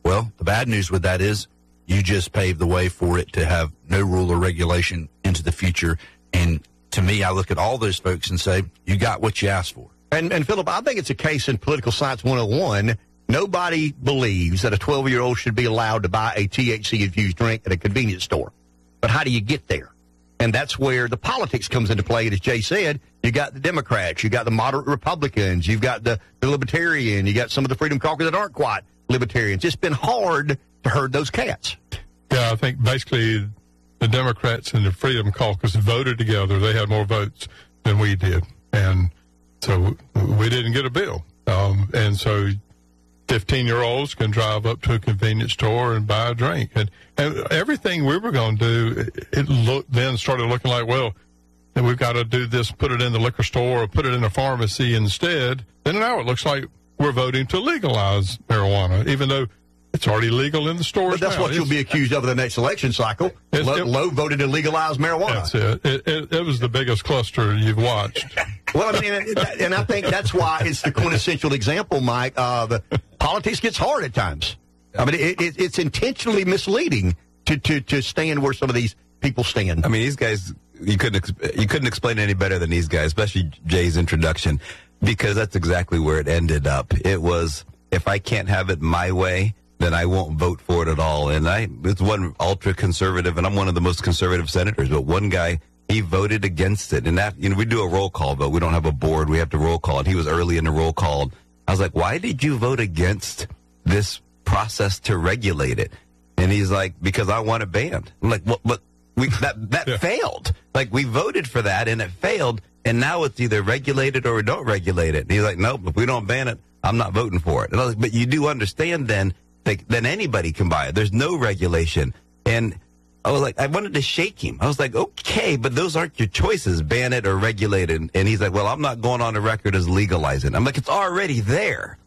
Well, the bad news with that is you just paved the way for it to have no rule or regulation into the future. And to me, I look at all those folks and say, you got what you asked for. And Philip, I think it's a case in Political Science 101. Nobody believes that a 12-year-old should be allowed to buy a THC-infused drink at a convenience store. But how do you get there? And that's where the politics comes into play. And as Jay said, you got the Democrats, you got the moderate Republicans, you've got the Libertarian, you got some of the Freedom Caucus that aren't quite Libertarians. It's been hard to herd those cats. Yeah, I think basically the Democrats and the Freedom Caucus voted together. They had more votes than we did. And so we didn't get a bill. And so 15-year-olds can drive up to a convenience store and buy a drink. And everything we were going to do, then started looking like, well, then we've got to do this, put it in the liquor store or put it in a pharmacy instead. And now it looks like we're voting to legalize marijuana, even though it's already legal in the stores. But that's what you'll be accused of in the next election cycle. Lowe voted to legalize marijuana. That's it. It was the biggest cluster you've watched. Well, I mean, and I think that's why it's the quintessential example, Mike, of politics gets hard at times. I mean, it's intentionally misleading to stand where some of these people stand. I mean, these guys, you couldn't explain it any better than these guys, especially Jay's introduction, because that's exactly where it ended up. It was, if I can't have it my way, then I won't vote for it at all. And it's one ultra-conservative, and I'm one of the most conservative senators, but one guy, he voted against it. And that, we do a roll call vote. We don't have a board. We have to roll call. And he was early in the roll call. I was like, why did you vote against this process to regulate it? And he's like, because I want it banned. I'm like, well, but that failed. Like, we voted for that, and it failed, and now it's either regulated or we don't regulate it. And he's like, nope, if we don't ban it, I'm not voting for it. And I was like, but you do understand then anybody can buy it. There's no regulation. And I was like, I wanted to shake him. I was like, okay, but those aren't your choices, ban it or regulate it. And he's like, well, I'm not going on the record as legalizing. I'm like, it's already there.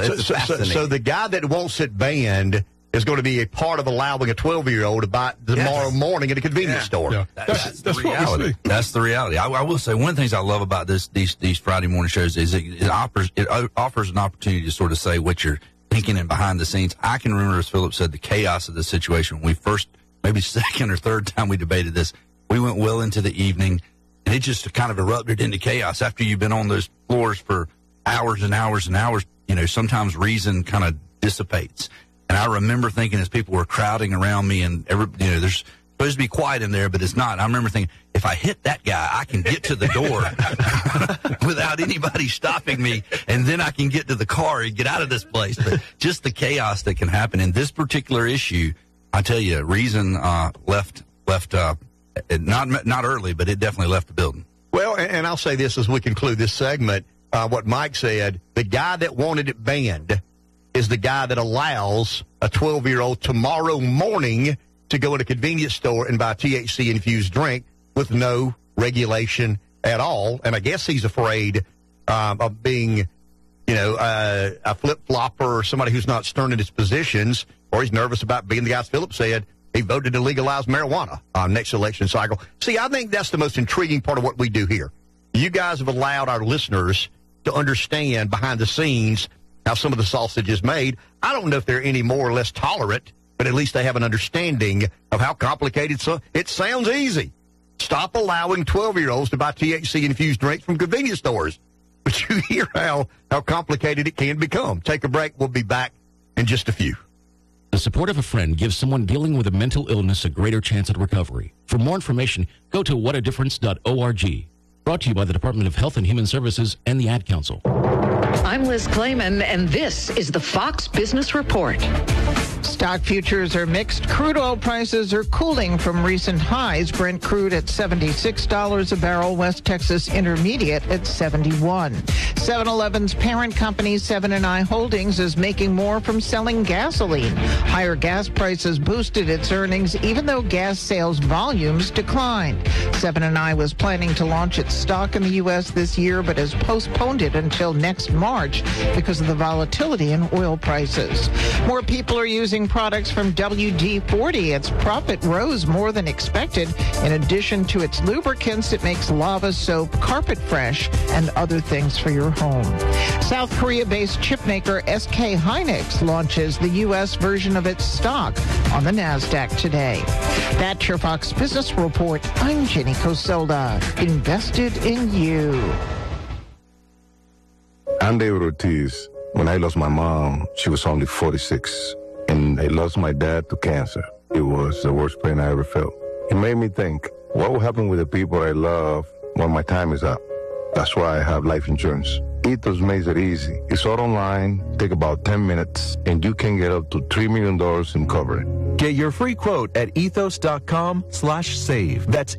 So the guy that wants it banned is going to be a part of allowing a 12-year-old to buy it tomorrow morning at a convenience store. Yeah. That's the reality. That's the reality. I will say one of the things I love about these Friday morning shows is it offers an opportunity to sort of say what you're thinking and behind the scenes. I can remember, as Philip said, the chaos of the situation when we first, maybe second or third time we debated this. We went well into the evening, and it just kind of erupted into chaos after you've been on those floors for hours and hours and hours. Sometimes reason kind of dissipates. And I remember thinking as people were crowding around me and there's supposed to be quiet in there, but it's not. I remember thinking, if I hit that guy, I can get to the door without anybody stopping me, and then I can get to the car and get out of this place. But just the chaos that can happen in this particular issue, I tell you, reason left not early, but it definitely left the building. Well, and I'll say this as we conclude this segment, what Mike said, the guy that wanted it banned is the guy that allows a 12-year-old tomorrow morning to go in a convenience store and buy a THC-infused drink with no regulation at all. And I guess he's afraid of being, a flip-flopper or somebody who's not stern in his positions, or he's nervous about being the guy, as Philip said, he voted to legalize marijuana next election cycle. See, I think that's the most intriguing part of what we do here. You guys have allowed our listeners to understand behind the scenes how some of the sausage is made. I don't know if they're any more or less tolerant, but at least they have an understanding of how complicated it sounds easy. Stop allowing 12-year-olds to buy THC-infused drinks from convenience stores. But you hear how complicated it can become. Take a break. We'll be back in just a few. The support of a friend gives someone dealing with a mental illness a greater chance at recovery. For more information, go to whatadifference.org. Brought to you by the Department of Health and Human Services and the Ad Council. I'm Liz Clayman, and this is the Fox Business Report. Stock futures are mixed. Crude oil prices are cooling from recent highs. Brent crude at $76 a barrel. West Texas Intermediate at $71. 7-Eleven's parent company, 7 & I Holdings, is making more from selling gasoline. Higher gas prices boosted its earnings, even though gas sales volumes declined. Seven & i was planning to launch its stock in the U.S. this year, but has postponed it until next March because of the volatility in oil prices. More people are using products from WD-40. Its profit rose more than expected. In addition to its lubricants, it makes lava soap, carpet fresh, and other things for your home. South Korea-based chipmaker SK Hynix launches the U.S. version of its stock on the NASDAQ today. That's your Fox Business Report. I'm Jenny Coselda. Invested in you. I'm David Ortiz. When I lost my mom, she was only 46. And I lost my dad to cancer. It was the worst pain I ever felt. It made me think, what will happen with the people I love when my time is up? That's why I have life insurance. Ethos makes it easy. It's all online, take about 10 minutes, and you can get up to $3 million in coverage. Get your free quote at ethos.com/save. That's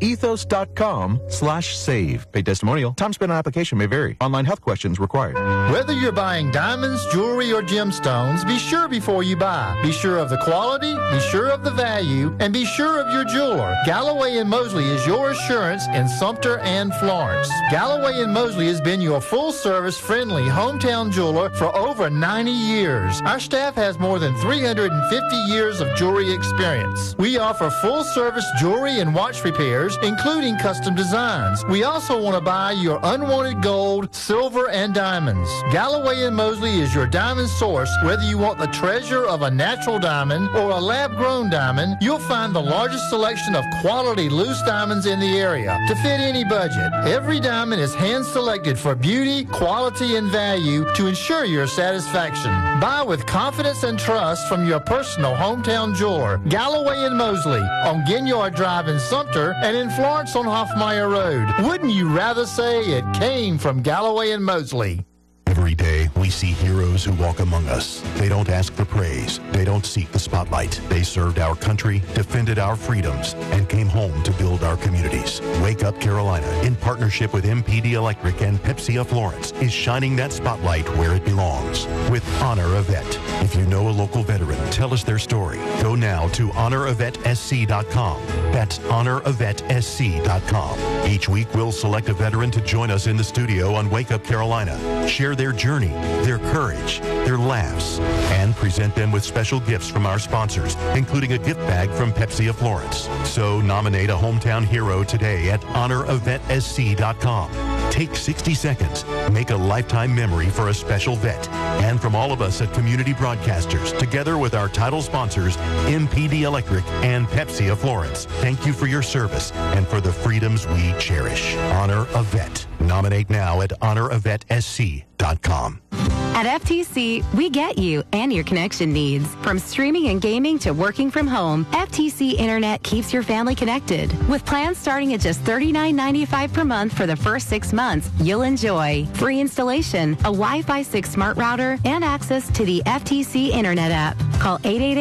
ethos.com/save. Pay testimonial. Time spent on application may vary. Online health questions required. Whether you're buying diamonds, jewelry, or gemstones, be sure before you buy. Be sure of the quality, be sure of the value, and be sure of your jeweler. Galloway & Mosley is your assurance in Sumter and Florence. Galloway & Mosley has been your full-service, friendly hometown jeweler for over 90 years. Our staff has more than 350 years of jewelry experience. We offer full-service jewelry and watch repairs, including custom designs. We also want to buy your unwanted gold, silver, and diamonds. Galloway & Mosley is your diamond source. Whether you want the treasure of a natural diamond or a lab-grown diamond, you'll find the largest selection of quality loose diamonds in the area to fit any budget. Every diamond is hand-selected for beauty, quality, and value to ensure your satisfaction. Buy with confidence and trust from your personal hometown jeweler, Galloway & Mosley, on Ginyard Drive in Sumter and in Florence on Hoffmeyer Road. Wouldn't you rather say it came from Galloway & Mosley? Every day, we see heroes who walk among us. They don't ask for praise. They don't seek the spotlight. They served our country, defended our freedoms, and came home to build our communities. Wake Up Carolina, in partnership with MPD Electric and Pepsi of Florence, is shining that spotlight where it belongs with Honor a Vet. If you know a local veteran, tell us their story. Go now to honoravetsc.com. That's honoravetsc.com. Each week, we'll select a veteran to join us in the studio on Wake Up Carolina. Share their journey, their courage, their laughs, and present them with special gifts from our sponsors, including a gift bag from Pepsi of Florence. So nominate a hometown hero today at honoravetsc.com. Take 60 seconds. Make a lifetime memory for a special vet. And from all of us at Community Broadcasters, together with our title sponsors, MPD Electric and Pepsi of Florence, thank you for your service and for the freedoms we cherish. Honor a Vet. Nominate now at honoravetsc.com. At FTC, we get you and your connection needs. From streaming and gaming to working from home, FTC Internet keeps your family connected. With plans starting at just $39.95 per month for the first 6 months, you'll enjoy free installation, a Wi-Fi 6 smart router, and access to the FTC Internet app. Call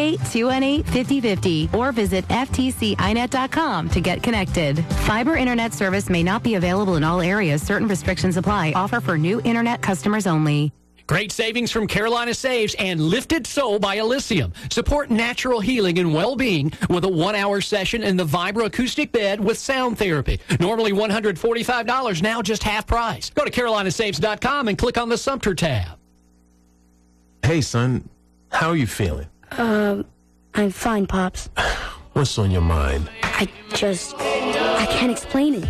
888-218-5050 or visit ftcinet.com to get connected. Fiber Internet service may not be available in all areas. Certain restrictions apply. Offer for new Internet customers only. Great savings from Carolina Saves and Lifted Soul by Elysium. Support natural healing and well-being with a 1-hour session in the Vibra acoustic bed with sound therapy. Normally $145, now just half price. Go to carolinasaves.com and click on the Sumter tab. Hey, son, how are you feeling? I'm fine, Pops. What's on your mind? I can't explain it.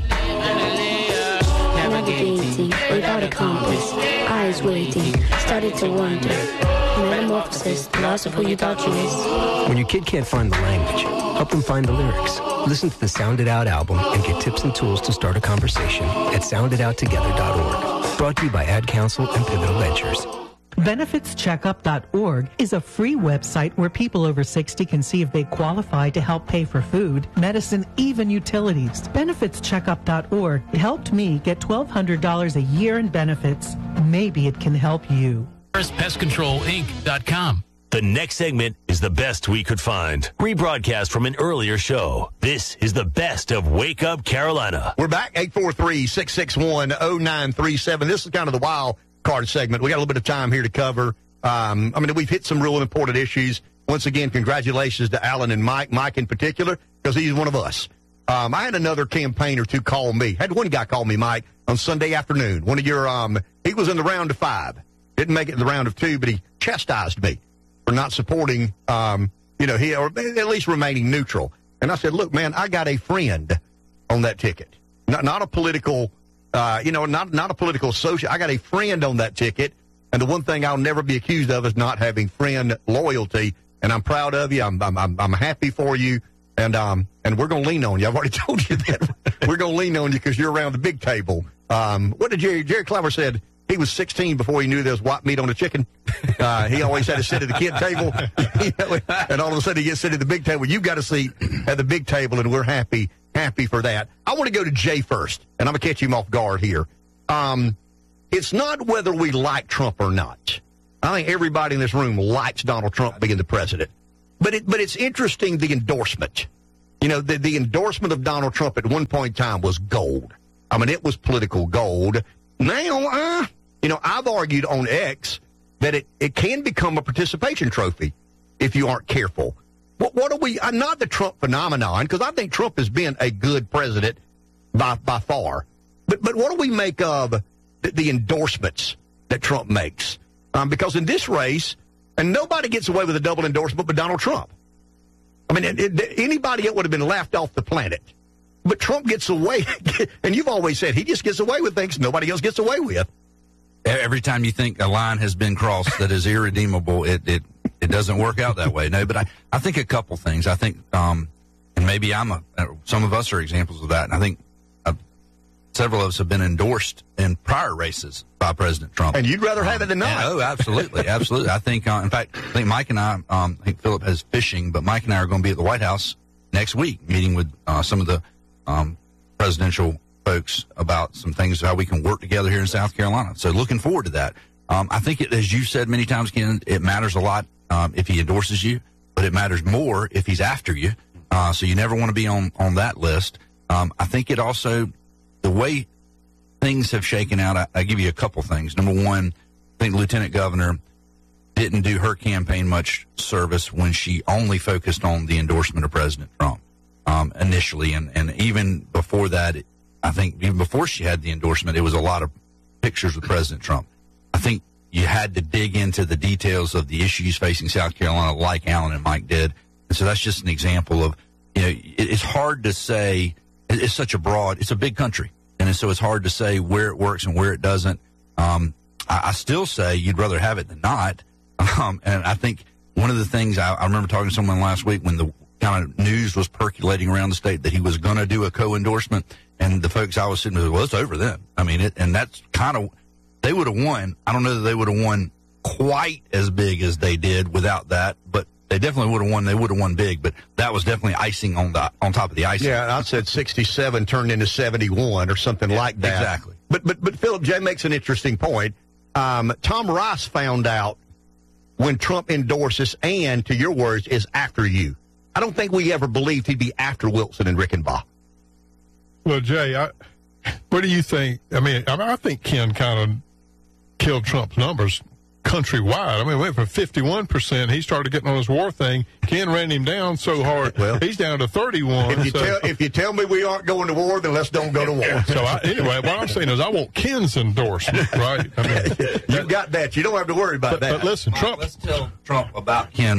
Navigating without a compass, eyes waiting, started to wonder. Metamorphosis, the loss of who you thought you was. When your kid can't find the language, help them find the lyrics. Listen to the Sound It Out album and get tips and tools to start a conversation at sounditouttogether.org. Brought to you by Ad Council and Pivotal Ventures. BenefitsCheckup.org is a free website where people over 60 can see if they qualify to help pay for food, medicine, even utilities. BenefitsCheckup.org helped me get $1,200 a year in benefits. Maybe it can help you. PestControlInc.com. The next segment is the best we could find. Rebroadcast from an earlier show. This is the best of Wake Up Carolina. We're back, 843-661-0937. This is kind of the wild card segment. We got a little bit of time here to cover. We've hit some real important issues. Once again, congratulations to Alan and Mike in particular, because he's one of us. I had another campaign or two call me. Had one guy call me, Mike, on Sunday afternoon. One of your, he was in the round of 5. Didn't make it in the round of 2, but he chastised me for not supporting, he, or at least remaining neutral. And I said, look, man, I got a friend on that ticket. Not a political, not a political associate. I got a friend on that ticket. And the one thing I'll never be accused of is not having friend loyalty. And I'm proud of you. I'm happy for you. And we're going to lean on you. I've already told you that. We're going to lean on you because you're around the big table. What did Jerry Clower said? He was 16 before he knew there was white meat on the chicken. He always had to sit at the kid table. And all of a sudden he gets sit at the big table. You've got a seat at the big table, and we're happy for that. I want to go to Jay first, and I'm going to catch him off guard here. It's not whether we like Trump or not. I think everybody in this room likes Donald Trump being the president. But it's interesting, the endorsement. The endorsement of Donald Trump at one point in time was gold. I mean, it was political gold. Now, I've argued on X that it can become a participation trophy if you aren't careful. What are we, not the Trump phenomenon, because I think Trump has been a good president by far. But what do we make of the endorsements that Trump makes? Because in this race, and nobody gets away with a double endorsement but Donald Trump. I mean, anybody else would have been laughed off the planet. But Trump gets away, and you've always said he just gets away with things nobody else gets away with. Every time you think a line has been crossed that is irredeemable, it doesn't work out that way. No, but I think a couple things. I think, and maybe some of us are examples of that, and I think several of us have been endorsed in prior races by President Trump. And you'd rather have it than not. Oh, absolutely, absolutely. I think, in fact, I think Mike and I think Philip has fishing, but Mike and I are going to be at the White House next week, meeting with some of the presidential folks about some things, how we can work together here in South Carolina. So looking forward to that. I think, as you said many times, Ken, it matters a lot if he endorses you, but it matters more if he's after you. So you never want to be on that list. I think it also, the way things have shaken out, I give you a couple things. Number one, I think the Lieutenant Governor didn't do her campaign much service when she only focused on the endorsement of President Trump initially. And even before that, I think even before she had the endorsement, it was a lot of pictures with President Trump. I think you had to dig into the details of the issues facing South Carolina like Alan and Mike did. And so that's just an example of, it's hard to say, it's a big country. And so it's hard to say where it works and where it doesn't. I still say you'd rather have it than not. And I think one of the things I remember talking to someone last week when the kind of news was percolating around the state that he was going to do a co-endorsement, and the folks I was sitting with, well, it's over then. I mean, and that's kind of, they would have won. I don't know that they would have won quite as big as they did without that, but they definitely would have won. They would have won big, but that was definitely icing on top of the icing. Yeah, I said 67 turned into 71 or something like that. Exactly. But Philip J. makes an interesting point. Tom Rice found out when Trump endorses and, to your words, is after you. I don't think we ever believed he'd be after Wilson and Rickenbach. Well, Jay, what do you think? I mean, I think Ken kind of killed Trump's numbers countrywide. I mean, it went from 51%. He started getting on his war thing. Ken ran him down so hard. Well, he's down to 31. If you tell me we aren't going to war, then let's don't go to war. So anyway, what I'm saying is I want Ken's endorsement, right? I mean, you got that. You don't have to worry about that. But listen, Trump. Let's tell Trump about Ken.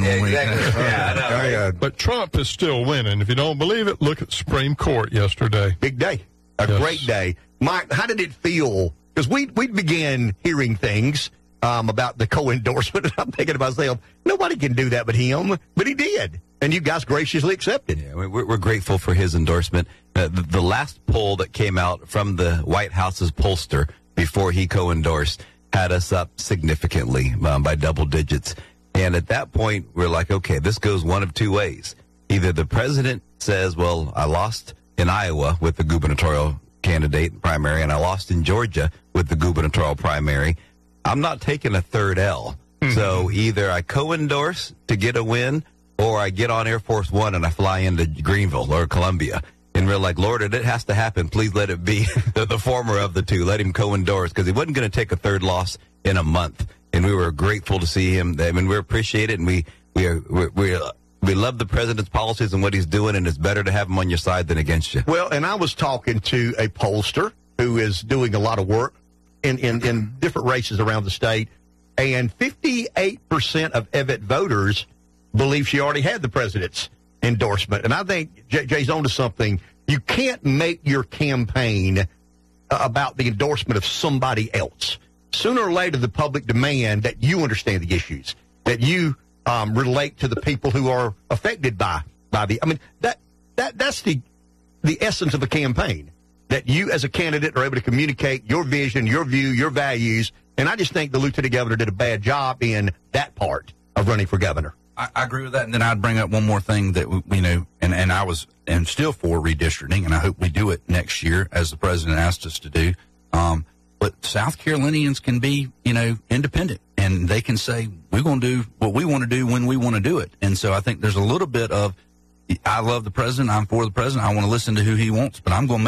But Trump is still winning. If you don't believe it, look at the Supreme Court yesterday. Big day. Great day. Mike, how did it feel? Because we began hearing things about the co-endorsement, and I'm thinking to myself, nobody can do that but him, but he did, and you guys graciously accepted. Yeah, we're grateful for his endorsement. The last poll that came out from the White House's pollster before he co-endorsed had us up significantly by double digits, and at that point, we're like, okay, this goes one of two ways. Either the president says, well, I lost in Iowa with the gubernatorial candidate primary, and I lost in Georgia with the gubernatorial primary. I'm not taking a third L. Mm-hmm. So either I co-endorse to get a win, or I get on Air Force One and I fly into Greenville or Columbia. And we're like, Lord, it has to happen. Please let it be the former of the two. Let him co-endorse, because he wasn't going to take a third loss in a month. And we were grateful to see him. I mean, we appreciate it, and we We love the president's policies and what he's doing, and it's better to have him on your side than against you. Well, and I was talking to a pollster who is doing a lot of work in different races around the state, and 58% of Evatt voters believe she already had the president's endorsement. And I think Jay's on to something. You can't make your campaign about the endorsement of somebody else. Sooner or later, the public demand that you understand the issues, that you relate to the people who are affected by the. I mean, that's the essence of a campaign, that you as a candidate are able to communicate your vision, your view, your values. And I just think the lieutenant governor did a bad job in that part of running for governor. I agree with that. And then I'd bring up one more thing that, and I was and still for redistricting, and I hope we do it next year as the president asked us to do. But South Carolinians can be, independent, and they can say, we're going to do what we want to do when we want to do it. And so I think there's a little bit of, I love the president, I'm for the president, I want to listen to who he wants, but I'm going to